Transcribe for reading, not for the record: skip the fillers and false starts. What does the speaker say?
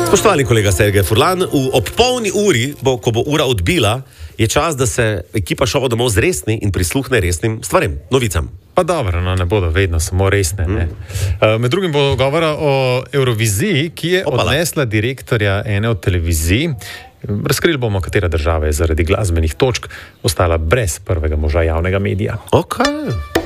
Spoštovani kolega Sergej Furlan, ob polni uri, ko bo ura odbila, je čas, da se ekipa šova domov zresni in prisluhne resnim stvarem, novicam. Pa dobro, no, ne bodo vedno samo resne. Med drugim bo govora o Euroviziji, ki je odnesla direktorja ene od televizij. Razkrili bomo, katera država je zaradi glasbenih točk ostala brez prvega moža javnega medija. Okay.